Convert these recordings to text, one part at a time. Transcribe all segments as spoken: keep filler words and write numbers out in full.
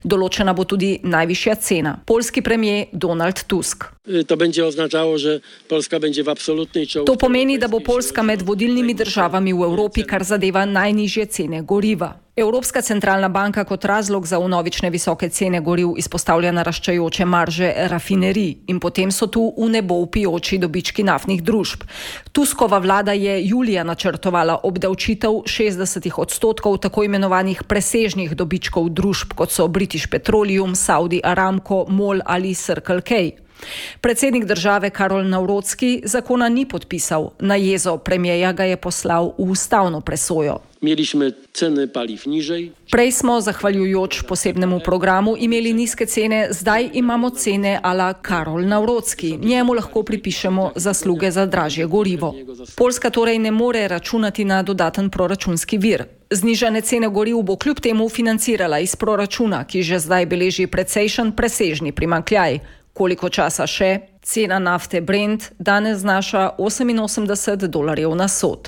Določena bo tudi najvišja cena. Poljski premier Donald Tusk. To będzie oznaczało, że Polska będzie w absolutnej czołówce. To pomeni, da bo Poljska med vodilnimi državami v Evropi, kar zadeva najnižje cene goriva. Evropska centralna banka kot razlog za vnovične visoke cene goriv izpostavlja naraščajoče marže rafinerij in potem so tu v nebo vpijoči dobički naftnih družb. Tuskova vlada je julija načrtovala obdavčitev šestdeset odstotkov tako imenovanih presežnih dobičkov družb, kot so British Petroleum, Saudi Aramco, MOL ali Circle K. Predsednik države Karol Nawrocki zakona ni podpisal. Na jezo premierja ga je poslal v ustavno presojo. Mieliśmy ceny paliw niżej. Prej smo, zahvaljujoč posebnemu programu, imeli nizke cene, zdaj imamo cene ala Karol Nawrocki. Njemu lahko pripišemo zasluge za dražje gorivo. Poljska torej ne more računati na dodaten proračunski vir. Znižane cene goriv bo kljub temu financirala iz proračuna, ki že zdaj beleži precejšen presežni primanjkljaj. Koliko časa še? Cena nafte Brent danes znaša oseminosemdeset dolarjev na sod.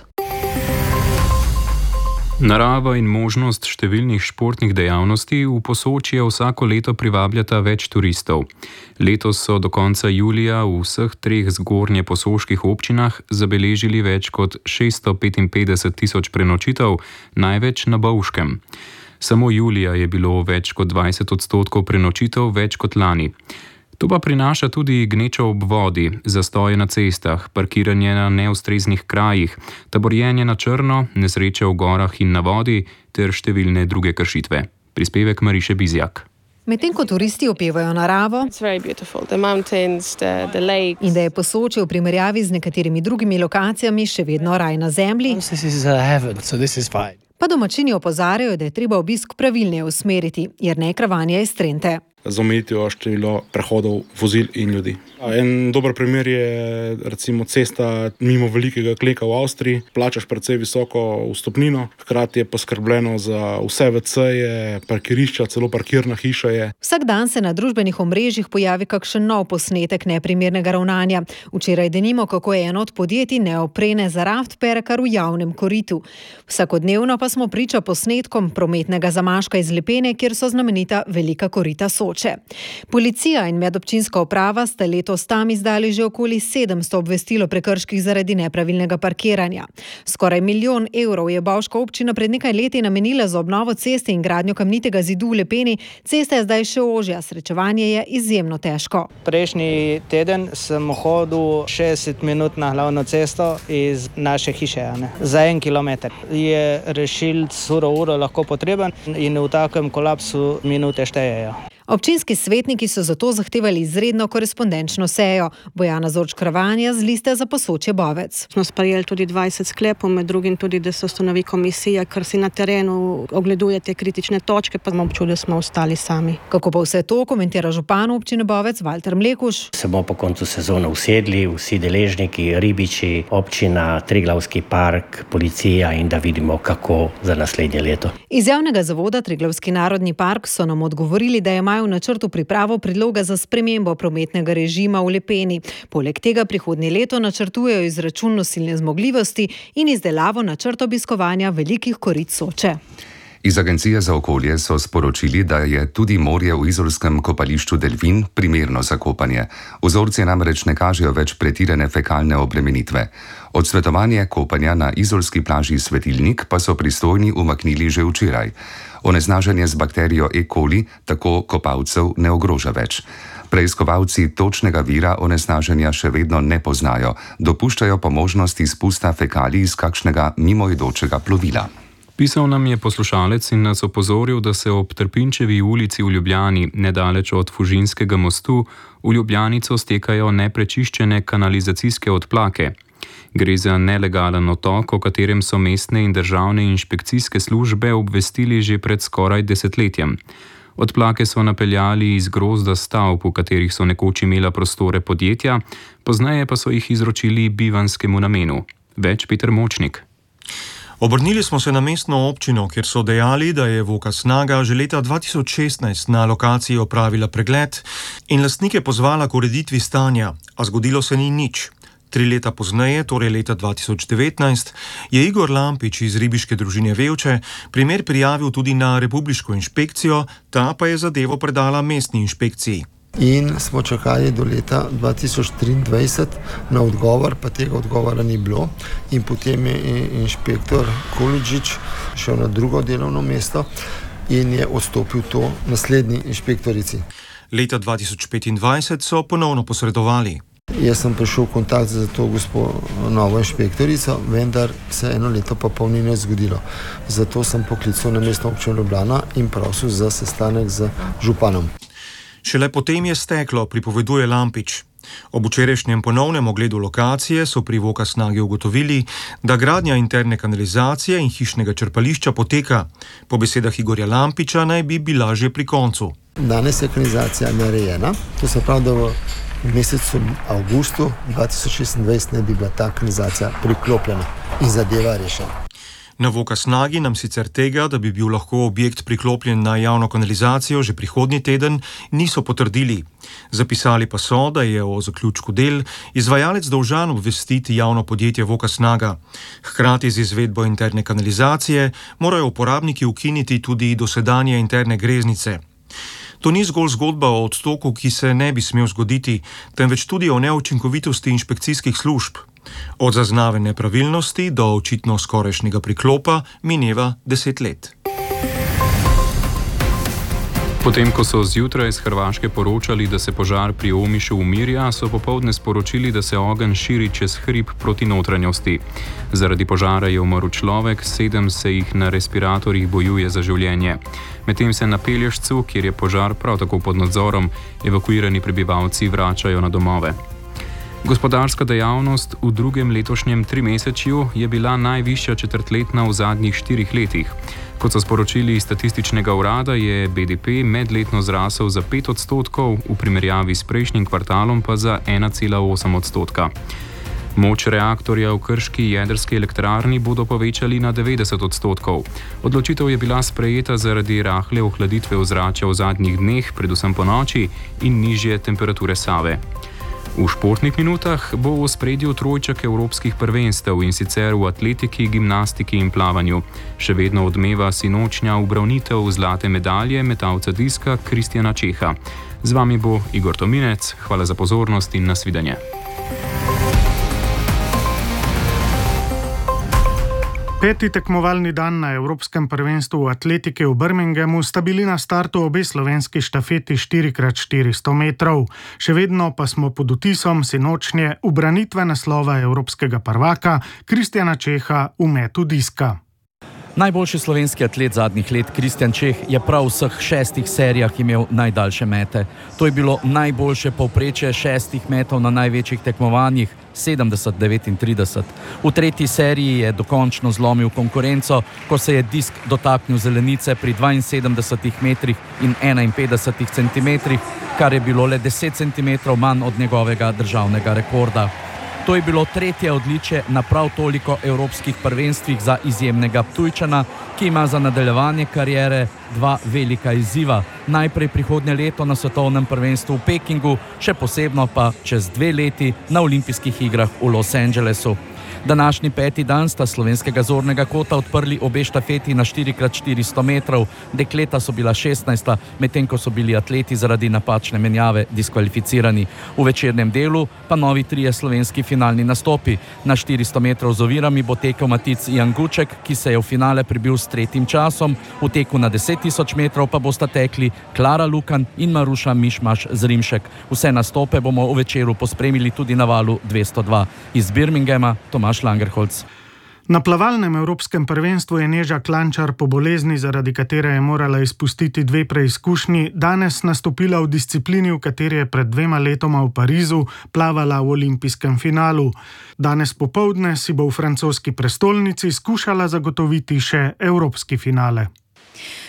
Narava in možnost številnih športnih dejavnosti v Posočje vsako leto privabljata več turistov. Letos so do konca julija v vseh treh zgornje posoških občinah zabeležili več kot šeststo petinpetdeset tisoč prenočitev, največ na Bovškem. Samo julija je bilo več kot dvajset odstotkov prenočitev več kot lani. To pa prinaša tudi gnečo ob vodi, zastoje na cestah, parkiranje na neustreznih krajih, taborjenje na črno, nesreče v gorah in na vodi ter številne druge kršitve. Prispevek Mariše Bizjak. Medtem ko turisti opevajo naravo in da je Posočje v primerjavi z nekaterimi drugimi lokacijami še vedno raj na zemlji, pa domačini opozarjajo, da je treba obisk pravilneje usmeriti, jer ne kravanja iz Trente. Z omejitvijo število prehodov vozil in ljudi. En dober primer je recimo cesta mimo velikega Kleka v Avstriji. Plačaš precej visoko vstopnino, hkrati je poskrbljeno za vse veceje, parkirišča, celo parkirna hiša je. Vsak dan se na družbenih omrežjih pojavi kakšen nov posnetek neprimernega ravnanja. Včeraj denimo, kako je eno od podjetij neoprene za raft pere kar v javnem koritu. Vsakodnevno pa smo priča posnetkom prometnega zamaška iz Lepene, kjer so znamenita velika korita Soče. Policija in medobčinska uprava sta letos tam izdali že okoli sedemsto obvestil o prekrških zaradi nepravilnega parkiranja. Skoraj milijon evrov je bovška občina pred nekaj leti namenila za obnovo ceste in gradnjo kamnitega zidu v Lepeni. Cesta je zdaj še ožja, srečevanje je izjemno težko. Prejšnji teden sem hodil šestdeset minut na glavno cesto iz naše hiše, ne? Za en kilometer. Je rešilc uro uro lahko potreben in v takem kolapsu minute štejejo. Občinski svetniki so zato zahtevali izredno korespondenčno sejo. Bojana Zorč Kravanja z liste za Posočje Bovec. Smo sprejeli tudi dvajset sklepov, med drugim tudi, da se ustanovi komisija, ker si na terenu ogledujete kritične točke, pa smo občuli, da smo ostali sami. Kako pa vse to komentira župan občine Bovec Valter Mlekuš? Se bomo po koncu sezone usedli, vsi deležniki, ribiči, občina, Triglavski park, policija in da vidimo, kako za naslednje leto. Iz javnega zavoda Triglavski narodni park so nam odgovorili, da je v načrtu pripravo predloga za spremembo prometnega režima v Lepeni. Poleg tega prihodnje leto načrtujejo izračun nosilne zmogljivosti in izdelavo načrta obiskovanja velikih korit Soče. Iz Agencije za okolje so sporočili, da je tudi morje v izolskem kopališču Delfin primerno za kopanje. Vzorci namreč ne kažejo več pretirane fekalne obremenitve. Odsvetovanje kopanja na izolski plaži Svetilnik pa so pristojni umaknili že včeraj. Onesnaženje z bakterijo E. coli tako kopalcev ne ogroža več. Preiskovalci točnega vira onesnaženja še vedno ne poznajo, dopuščajo pa možnost izpusta fekalij iz kakšnega mimoidočega plovila. Pisal nam je poslušalec in nas opozoril, da se ob Trpinčevi ulici v Ljubljani, nedaleč od Fužinskega mostu, v Ljubljanico stekajo neprečiščene kanalizacijske odplake. Gre za nelegalen otok, o katerem so mestne in državne inšpekcijske službe obvestili že pred skoraj desetletjem. Odplake so napeljali iz grozda stavb, v katerih so nekoč imela prostore podjetja, pozneje pa so jih izročili bivanskemu namenu. Več Peter Močnik. Obrnili smo se na mestno občino, kjer so dejali, da je Voka Snaga že leta dva tisoč šestnajst na lokaciji opravila pregled in lastnike pozvala k ureditvi stanja, a zgodilo se ni nič. Tri leta pozneje, torej leta dva tisoč devetnajst, je Igor Lampič iz ribiške družine Vevče primer prijavil tudi na republiško inšpekcijo, ta pa je zadevo predala mestni inšpekciji. In smo čakali do leta dva tisoč triindvajset na odgovor, pa tega odgovora ni bilo. In potem je inšpektor Koludžič šel na drugo delovno mesto in je odstopil to naslednji inšpektorici. Leta dva tisoč petindvajset so ponovno posredovali. Jaz sem prišel v kontakt za to gospo novo inšpektorico, vendar se eno leto pa pol ni ne zgodilo. Zato sem poklical na mestno občino Ljubljana in prosil za sestanek z županom. Šele potem je steklo, pripoveduje Lampič. Ob včerajšnjem ponovnem ogledu lokacije so pri Vokasnagi ugotovili, da gradnja interne kanalizacije in hišnega črpališča poteka. Po besedah Igorja Lampiča naj bi bila že pri koncu. Danes je kanalizacija narejena, to se pravi, da v mesecu avgustu dva tisoč šestindvajset ne bi bila ta kanalizacija priklopljena in zadeva rešena. Na Vokasnagi nam sicer tega, da bi bil lahko objekt priklopljen na javno kanalizacijo že prihodnji teden, niso potrdili. Zapisali pa so, da je o zaključku del izvajalec dolžan obvestiti javno podjetje Vokasnaga. Hkrati z izvedbo interne kanalizacije morajo uporabniki ukiniti tudi dosedanje interne greznice. To ni zgolj zgodba o odstoku, ki se ne bi smel zgoditi, temveč tudi o neučinkovitosti inšpekcijskih služb. Od zaznave nepravilnosti do očitno skorajšnjega priklopa mineva deset let. Potem, ko so zjutraj iz Hrvaške poročali, da se požar pri Omišu umirja, so popoldne sporočili, da se ogenj širi čez hrib proti notranjosti. Zaradi požara je umrl človek, sedem se jih na respiratorjih bojuje za življenje. Medtem se na Pelješcu, kjer je požar prav tako pod nadzorom, evakuirani prebivalci vračajo na domove. Gospodarska dejavnost v drugem letošnjem trimesečju je bila najvišja četrtletna v zadnjih štirih letih. Kot so sporočili iz statističnega urada, je B D P medletno zrasel za pet odstotkov, v primerjavi s prejšnjim kvartalom pa za ena cela osem odstotka. Moč reaktorja v krški jedrski elektrarni bodo povečali na devetdeset odstotkov. Odločitev je bila sprejeta zaradi rahle ohladitve ozračja v zadnjih dneh, predvsem po noči, in nižje temperature Save. V športnih minutah bo v ospredju trojček evropskih prvenstev, in sicer v atletiki, gimnastiki in plavanju. Še vedno odmeva sinočnja ubranitev zlate medalje metalca diska Kristjana Čeha. Z vami bo Igor Tominec, hvala za pozornost in nasvidenje. Peti tekmovalni dan na Evropskem prvenstvu v atletiki v Birminghamu sta bili na startu obe slovenski štafeti štiri krat štiristo metrov. Še vedno pa smo pod vtisom sinočnje ubranitve naslova evropskega prvaka Kristjana Čeha v metu diska. Najboljši slovenski atlet zadnjih let Kristjan Čeh je prav v vseh šestih serijah imel najdaljše mete. To je bilo najboljše povprečje šestih metov na največjih tekmovanjih, sedemdeset devetintrideset. V tretji seriji je dokončno zlomil konkurenco, ko se je disk dotaknil zelenice pri dvainsedemdesetih metrih in enainpetdesetih centimetrih, kar je bilo le deset centimetrov manj od njegovega državnega rekorda. To je bilo tretje odličje na prav toliko evropskih prvenstvih za izjemnega Ptujčana, ki ima za nadaljevanje kariere dva velika izziva. Najprej prihodnje leto na svetovnem prvenstvu v Pekingu, še posebno pa čez dve leti na olimpijskih igrah v Los Angelesu. Današnji peti dan sta slovenskega zornega kota odprli obe štafeti na štiri krat štiristo metrov. Dekleta so bila šestnajsta, medtem ko so bili atleti zaradi napačne menjave diskvalificirani. V večernem delu pa novi trije slovenski finalni nastopi. Na štiristo metrov z ovirami bo tekel Matic Jan Guček, ki se je v finale prebil s tretjim časom. V teku na deset tisoč metrov pa bosta tekli Klara Lukan in Maruša Mišmaš Zrimšek. Vse nastope bomo v večeru pospremili tudi na valu dvesto dva. Iz Birminghama Tomaž Langerholz. Na plavalnem evropskem prvenstvu je Neža Klančar po bolezni, zaradi katere je morala izpustiti dve preizkušnji, danes nastopila v disciplini, v kateri je pred dvema letoma v Parizu plavala v olimpijskem finalu. Danes popoldne si bo v francoski prestolnici skušala zagotoviti še evropski finale.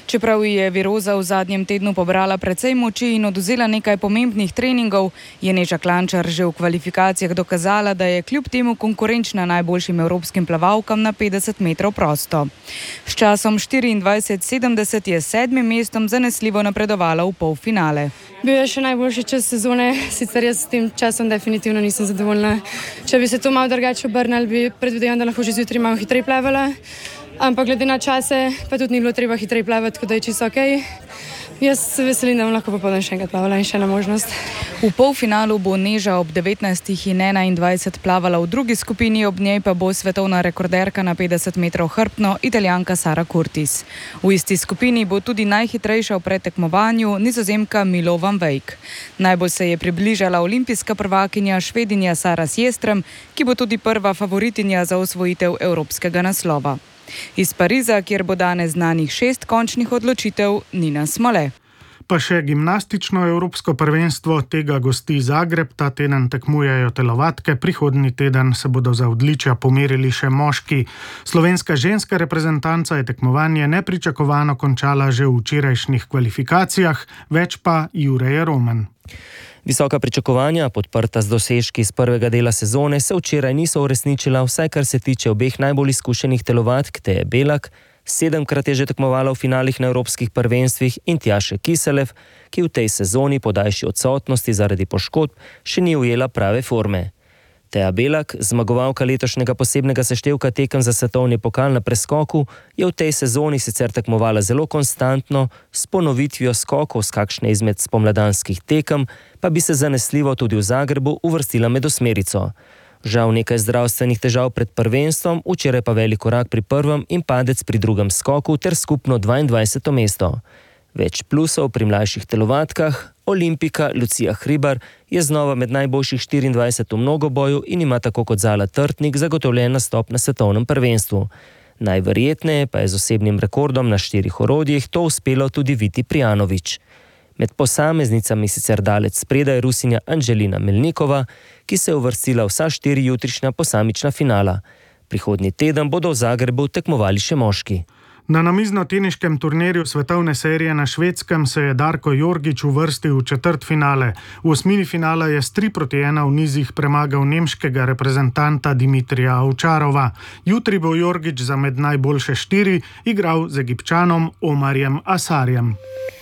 Čeprav je viroza v zadnjem tednu pobrala precej moči in odvzela nekaj pomembnih treningov, je Neža Klančar že v kvalifikacijah dokazala, da je kljub temu konkurenčna najboljšim evropskim plavalkam na petdeset metrov prosto. S časom štiriindvajset sedemdeset je s sedmim mestom zanesljivo napredovala v polfinale. Bil je še najboljši čas sezone, sicer jaz s tem časom definitivno nisem zadovoljna. Če bi se to malo drugače obrnili, bi predvidevam, da lahko že zjutraj malo hitreje plavala, ampak glede na čase pa tudi ni bilo treba hitreje plavati, tako da je čisto okej. Jaz se veselim, da bom lahko popoldan še enkrat plavala in še ena možnost. V polfinalu bo Neža ob devetnajstih in enaindvajset plavala v drugi skupini, ob njej pa bo svetovna rekorderka na petdeset metrov hrbtno, Italijanka Sara Curtis. V isti skupini bo tudi najhitrejša v predtekmovanju Nizozemka Milo van Wijk. Najbolj se je približala olimpijska prvakinja Švedinja Sara Sjestrem, ki bo tudi prva favoritinja za osvojitev evropskega naslova. Iz Pariza, kjer bo danes znanih šest končnih odločitev, Nina Smole. Pa še gimnastično evropsko prvenstvo, tega gosti Zagreb, ta teden tekmujejo telovadke, prihodnji teden se bodo za odličja pomerili še moški. Slovenska ženska reprezentanca je tekmovanje nepričakovano končala že v včerajšnjih kvalifikacijah, več pa Jure Roman. Visoka pričakovanja, podprta z dosežki iz prvega dela sezone, se včeraj niso uresničila, vsaj kar se tiče obeh najbolj izkušenih telovadk, Teje Belak, sedemkrat je že tekmovala v finalih na evropskih prvenstvih, in Tjaše Kiselev, ki v tej sezoni po daljši odsotnosti zaradi poškodb še ni ujela prave forme. Teja Belak, zmagovalka letošnjega posebnega seštevka tekem za svetovni pokal na preskoku, je v tej sezoni sicer tekmovala zelo konstantno, s ponovitvijo skokov z kakšne izmed spomladanskih tekem, pa bi se zanesljivo tudi v Zagrebu uvrstila med osmerico. Žal nekaj zdravstvenih težav pred prvenstvom, včeraj pa velik korak pri prvem in padec pri drugem skoku ter skupno dvaindvajseto mesto. Več plusov pri mlajših telovadkah. Olimpika Lucija Hribar je znova med najboljših štiriindvajset v mnogoboju in ima tako kot Zala Trtnik zagotovljen nastop na svetovnem prvenstvu. Najverjetneje pa je z osebnim rekordom na štirih orodjih to uspelo tudi Viti Prijanović. Med posameznicami sicer daleč spredaj Rusinja Anželina Melnikova, ki se je uvrstila vsa štiri jutrišnja posamična finala. Prihodnji teden bodo v Zagrebu tekmovali še moški. Na namizno-teniškem turnirju svetovne serije na Švedskem se je Darko Jorgić uvrstil v četrtfinale. V osmini finala je s tri proti ena v nizih premagal nemškega reprezentanta Dimitrija Ovčarova. Jutri bo Jorgić za med najboljše štiri igral z Egipčanom Omarjem Asarjem.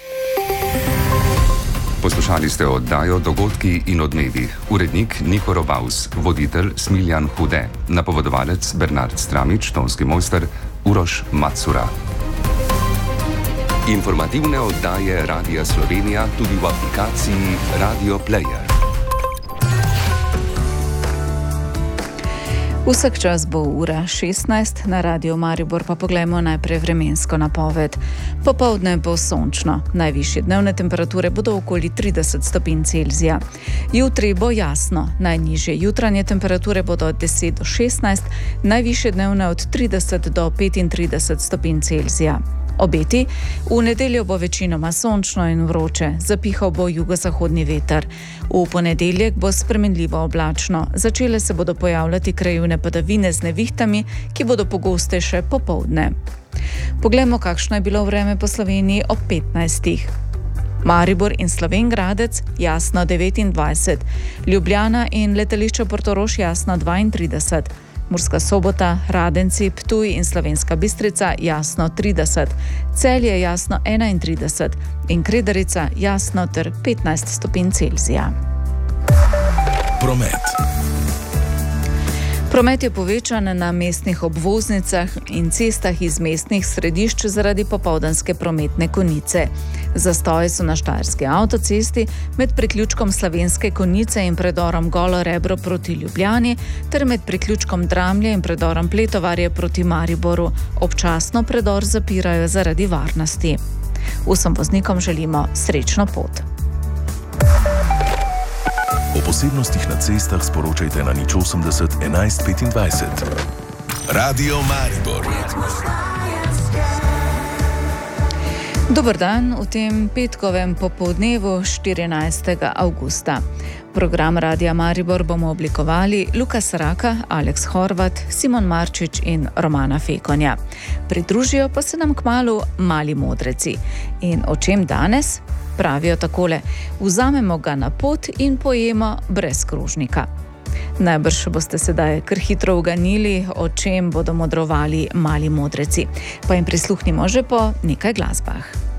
Poslušali ste oddajo Dogodki in odmevi. Urednik Niko Robaus, voditelj Smiljan Hude, napovedovalec Bernard Stramič, tonski mojster Uroš Macura. Informativne oddaje Radia Slovenija tudi v aplikaciji Radio Player. Vsak čas bo ura šestnajst, na Radio Maribor pa poglejmo najprej vremensko napoved. Popoldne bo sončno, najvišje dnevne temperature bodo okoli trideset stopinj Celzija. Jutri bo jasno, najnižje jutranje temperature bodo od deset do šestnajst, najvišje dnevne od trideset do petintrideset stopinj Celzija. Obeti: v nedeljo bo večinoma sončno in vroče, zapihal bo jugozahodni veter. V ponedeljek bo spremenljivo oblačno, začele se bodo pojavljati krajevne padavine z nevihtami, ki bodo pogostejše popoldne. Poglejmo, kakšno je bilo vreme po Sloveniji ob petnajstih. Maribor in Slovenj Gradec jasno devetindvajset, Ljubljana in letališče Portorož jasno dvaintrideset, Murska Sobota, Radenci, Ptuj in Slovenska Bistrica jasno trideset, Celje jasno enaintrideset in Kredarica jasno ter petnajst stopinj Celzija. Promet. Promet je povečan na mestnih obvoznicah in cestah iz mestnih središč zaradi popoldanske prometne konice. Zastoji so na Štajerski avtocesti med priključkom Slovenske Konjice in predorom Golo Rebro proti Ljubljani ter med priključkom Dramlje in predorom Pletovarje proti Mariboru. Občasno predor zapirajo zaradi varnosti. Vsem voznikom želimo srečno pot. O posebnostih na cestah sporočajte na nič osemdeset enajst petindvajset. Radio Maribor. Dober dan v tem petkovem popoldnevu štirinajstega avgusta. Program Radia Maribor bomo oblikovali Lukas Raka, Aleks Horvat, Simon Marčič in Romana Fekonja. Pridružijo pa se nam kmalu mali modreci. In o čem danes? Pravijo takole: vzamemo ga na pot in pojemo brez krožnika. Najbrž boste sedaj kar hitro uganili, o čem bodo modrovali mali modreci. Pa jim prisluhnimo že po nekaj glasbah.